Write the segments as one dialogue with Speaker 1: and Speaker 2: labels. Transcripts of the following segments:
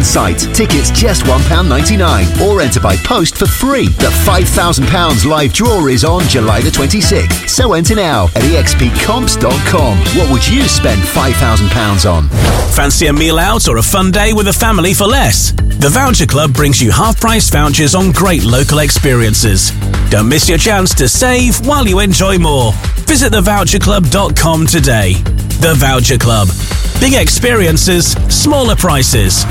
Speaker 1: site. Tickets just £1.99 or enter by post for free. The £5,000 live draw is on July the 26th. So enter now at expcomps.com. What would you spend £5,000 on?
Speaker 2: Fancy a meal out or a fun day with a family for less? The Voucher Club brings you half-price vouchers on great local experiences. Don't miss your chance to save while you enjoy more. Visit thevoucherclub.com today. The Voucher Club. Big experiences, smaller prices.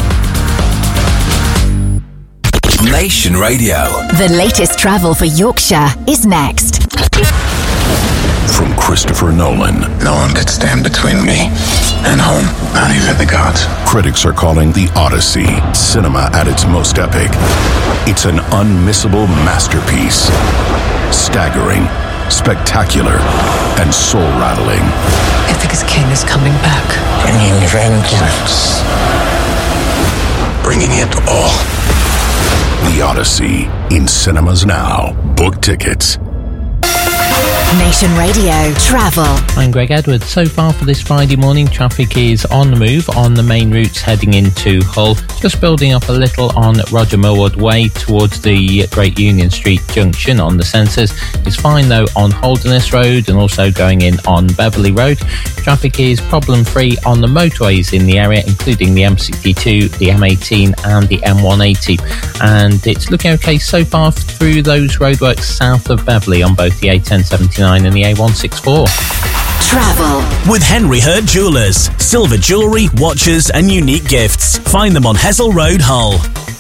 Speaker 3: Nation Radio.
Speaker 4: The latest travel for Yorkshire is next.
Speaker 5: From Christopher Nolan.
Speaker 6: No one could stand between me and home, not even the gods.
Speaker 5: Critics are calling The Odyssey cinema at its most epic. It's an unmissable masterpiece. Staggering, spectacular, and soul-rattling.
Speaker 7: I think his king is coming back.
Speaker 6: Bringing vengeance. Bringing it all.
Speaker 5: The Odyssey, in cinemas now. Book tickets.
Speaker 4: Nation Radio Travel.
Speaker 8: I'm Greg Edwards. So far for this Friday morning, traffic is on the move on the main routes heading into Hull, just building up a little on Roger Millward Way towards the Great Union Street junction on the sensors. It's fine though on Holderness Road and also going in on Beverley Road. Traffic is problem free on the motorways in the area, including the M62, the M18 and the M180, and it's looking okay so far through those roadworks south of Beverley on both the A1079 and the A164.
Speaker 4: Travel
Speaker 2: with Henry Hurd Jewellers. Silver jewellery, watches and unique gifts. Find them on Hessel Road, Hull.